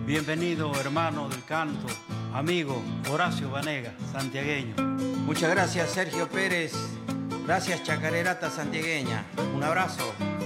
Bienvenido, hermano del canto, amigo Horacio Banega, santiagueño. Muchas gracias, Sergio Pérez. Gracias, chacarerata santiagueña. Un abrazo.